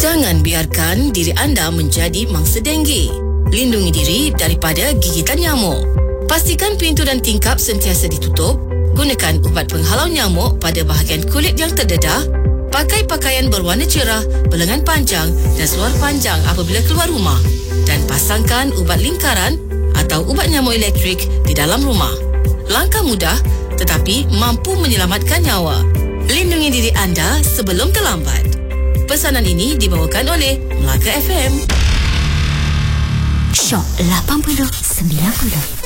Jangan biarkan diri anda menjadi mangsa denggi. Lindungi diri daripada gigitan nyamuk. Pastikan pintu dan tingkap sentiasa ditutup. Gunakan ubat penghalau nyamuk pada bahagian kulit yang terdedah. Pakai pakaian berwarna cerah, berlengan panjang dan seluar panjang apabila keluar rumah. Dan pasangkan ubat lingkaran atau ubat nyamuk elektrik di dalam rumah. Langkah mudah tetapi mampu menyelamatkan nyawa. Lindungi diri anda sebelum terlambat. Pesanan ini dibawakan oleh Melaka FM. Shock 80 90.